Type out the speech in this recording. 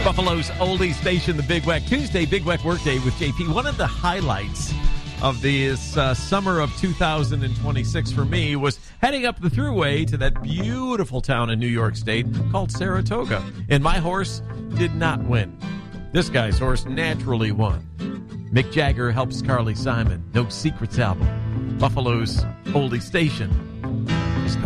Buffalo's oldie station, the Big Weck Tuesday, Big Weck Workday with JP. One of the highlights of this summer of 2026 for me was heading up the Thruway to that beautiful town in New York State called Saratoga. And my horse did not win. This guy's horse naturally won. Mick Jagger helps Carly Simon. No Secrets album. Buffalo's oldie station.